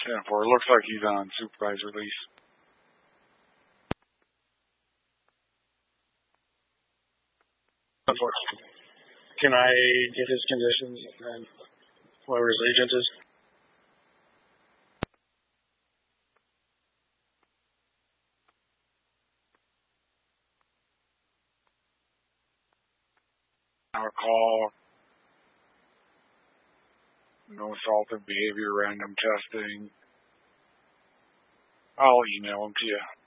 10-4. Looks like he's on supervised release. Can I get his conditions and whoever his agent is? I'll call. No assaultive behavior, random testing. I'll email them to you.